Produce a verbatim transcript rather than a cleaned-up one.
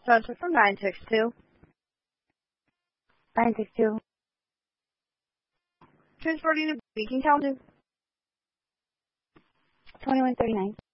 Transfer from nine six two. nine six two. Transporting to Beacon County. twenty-one thirty-nine.